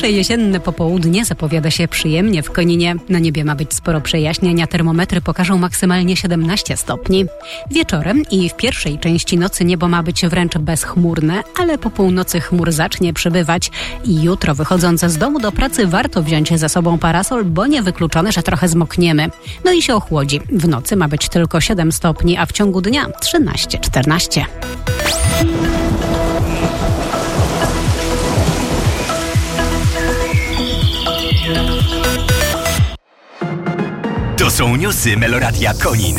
Dzisiejsze jesienne popołudnie zapowiada się przyjemnie w Koninie. Na niebie ma być sporo przejaśnienia, termometry pokażą maksymalnie 17 stopni. Wieczorem i w pierwszej części nocy niebo ma być wręcz bezchmurne, ale po północy chmur zacznie przybywać. I jutro wychodząc z domu do pracy warto wziąć ze sobą parasol, bo niewykluczone, że trochę zmokniemy. No i się ochłodzi. W nocy ma być tylko 7 stopni, a w ciągu dnia 13-14. To są newsy Meloradia Konin.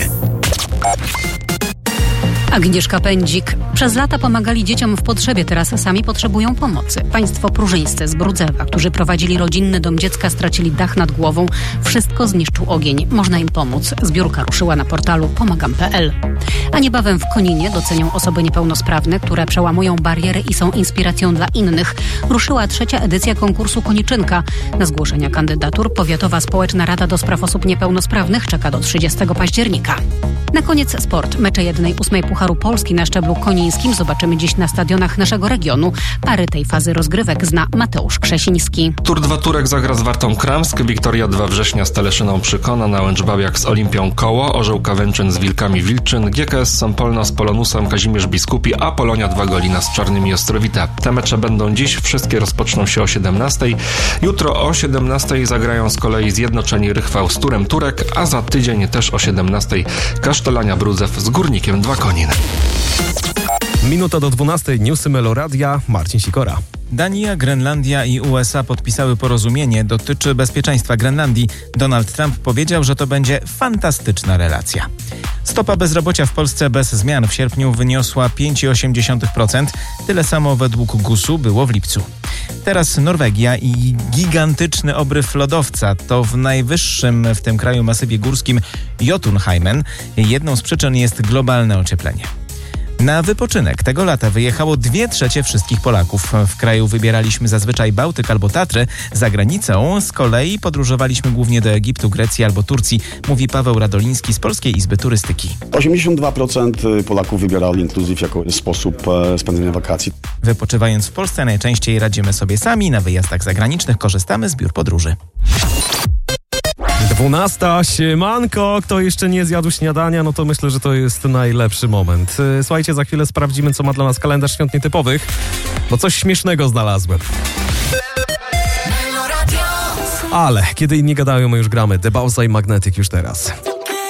Agnieszka Pędzik. Przez lata pomagali dzieciom w potrzebie, teraz sami potrzebują pomocy. Państwo próżyńscy z Brudzewa, którzy prowadzili rodzinny dom dziecka, stracili dach nad głową. Wszystko zniszczył ogień. Można im pomóc. Zbiórka ruszyła na portalu pomagam.pl. A niebawem w Koninie docenią osoby niepełnosprawne, które przełamują bariery i są inspiracją dla innych. Ruszyła 3. edycja konkursu Koniczynka. Na zgłoszenia kandydatur Powiatowa Społeczna Rada do Spraw Osób Niepełnosprawnych czeka do 30 października. Na koniec sport. Mecze 1/8 Pucharu Polski na szczeblu konińskim zobaczymy dziś na stadionach naszego regionu. Pary tej fazy rozgrywek zna Mateusz Krzesiński. Tur 2 Turek zagra z Wartą Kramsk, Wiktoria 2 Września z Teleszyną Przykona, Nałęcz-Babiak z Olimpią Koło, Orzeł Kawęczyn z Wilkami Wilczyn, GKS Sąpolna z Polonusem Kazimierz Biskupi, a Polonia 2 Golina z Czarnymi Ostrowite. Te mecze będą dziś, wszystkie rozpoczną się o 17:00. Jutro o 17:00 zagrają z kolei Zjednoczeni Rychwał z Turem Turek, a za tydzień też o 17:00 Kasztelania Brudzew z Górnikiem 2 Konin. Minuta do 12:00, newsy Meloradia, Marcin Sikora. Dania, Grenlandia i USA podpisały porozumienie, dotyczy bezpieczeństwa Grenlandii. Donald Trump powiedział, że to będzie fantastyczna relacja. Stopa bezrobocia w Polsce bez zmian w sierpniu wyniosła 5,8%. Tyle samo według GUS-u było w lipcu. Teraz Norwegia i gigantyczny obryw lodowca. To w najwyższym w tym kraju masywie górskim Jotunheimen. Jedną z przyczyn jest globalne ocieplenie. Na wypoczynek tego lata wyjechało 2/3 wszystkich Polaków. W kraju wybieraliśmy zazwyczaj Bałtyk albo Tatry. Za granicą z kolei podróżowaliśmy głównie do Egiptu, Grecji albo Turcji, mówi Paweł Radoliński z Polskiej Izby Turystyki. 82% Polaków wybierali inclusive jako sposób spędzenia wakacji. Wypoczywając w Polsce najczęściej radzimy sobie sami. Na wyjazdach zagranicznych korzystamy z biur podróży. 12:00, siemanko. Kto jeszcze nie zjadł śniadania, no to myślę, że to jest najlepszy moment. Słuchajcie, za chwilę sprawdzimy, co ma dla nas kalendarz świąt nietypowych, bo coś śmiesznego znalazłem. Ale kiedy inni gadają, my już gramy. The Bauza i Magnetic już teraz.